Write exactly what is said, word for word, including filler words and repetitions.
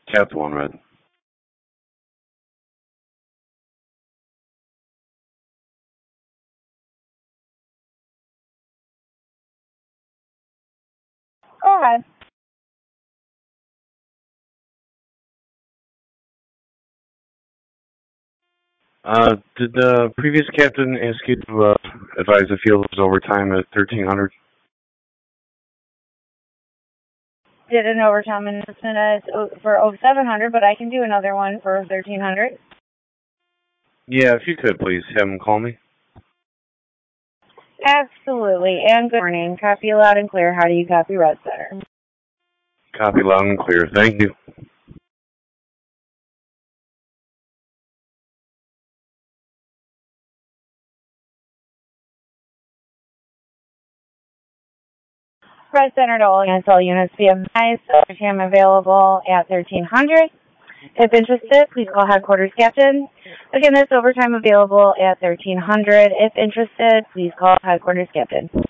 Captain One Red. Go ahead. Uh, did the previous captain ask you to uh, advise the field was overtime at thirteen hundred? Did an overtime announcement as for oh seven hundred, but I can do another one for thirteen hundred. Yeah, if you could, please have him call me. Absolutely. And good morning. Copy loud and clear. How do you copy Red Center? Copy loud and clear. Thank you. Red Center to all units, all units B M I, overtime available at thirteen hundred. If interested, please call headquarters captain. Again, this overtime available at thirteen hundred. If interested, please call headquarters captain.